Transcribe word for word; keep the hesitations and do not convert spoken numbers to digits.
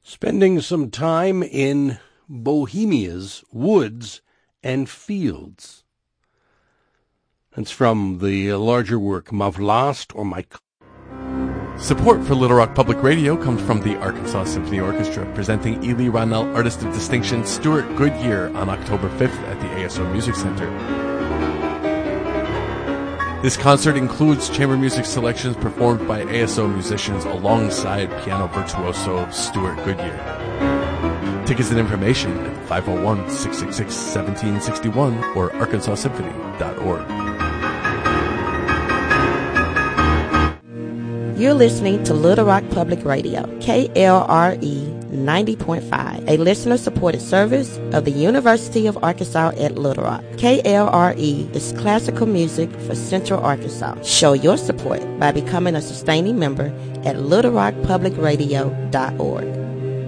spending some time in Bohemia's woods and fields. That's from the larger work, Ma Vlast or My... Support for Little Rock Public Radio comes from the Arkansas Symphony Orchestra, presenting Ely Ronell Artist of Distinction Stuart Goodyear on October fifth at the A S O Music Center. This concert includes chamber music selections performed by A S O musicians alongside piano virtuoso Stuart Goodyear. Tickets and information at five oh one, six six six, one seven six one or arkansas symphony dot org. You're listening to Little Rock Public Radio, K L R E ninety point five, a listener-supported service of the University of Arkansas at Little Rock. K L R E is classical music for Central Arkansas. Show your support by becoming a sustaining member at little rock public radio dot org.